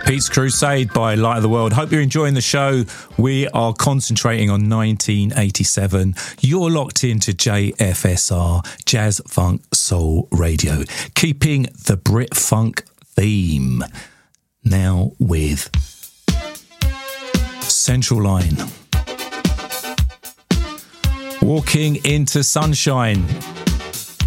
Pete's Crusade by Light of the World. Hope you're enjoying the show. We are concentrating on 1987. You're locked into JFSR, Jazz Funk Soul Radio, keeping the Brit Funk theme. Now with Central Line. Walking into Sunshine.